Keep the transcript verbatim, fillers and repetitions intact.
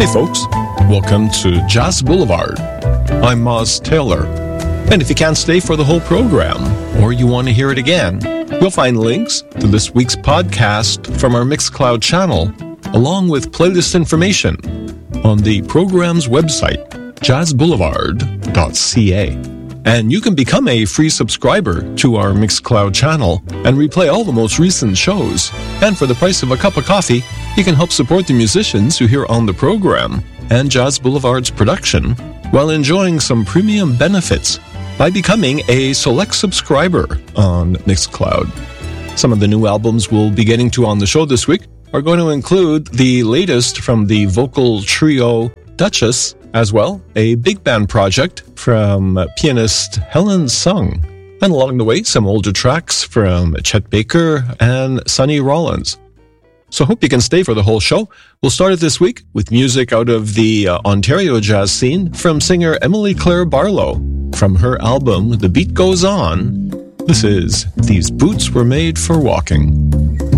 Hey folks, welcome to Jazz Boulevard. I'm Moz Taylor. And if you can't stay for the whole program, or you want to hear it again, you'll find links to this week's podcast from our Mixcloud channel, along with playlist information on the program's website, jazz boulevard dot c a. And you can become a free subscriber to our Mixcloud channel and replay all the most recent shows. And for the price of a cup of coffee, you can help support the musicians you hear on the program and Jazz Boulevard's production while enjoying some premium benefits by becoming a select subscriber on Mixcloud. Some of the new albums we'll be getting to on the show this week are going to include the latest from the vocal trio Duchess, as well a big band project from pianist Helen Sung, and along the way some older tracks from Chet Baker and Sonny Rollins. So hope you can stay for the whole show. We'll start it this week with music out of the uh, Ontario jazz scene from singer Emily Claire Barlow. From her album The Beat Goes On, this is These Boots Were Made for Walking.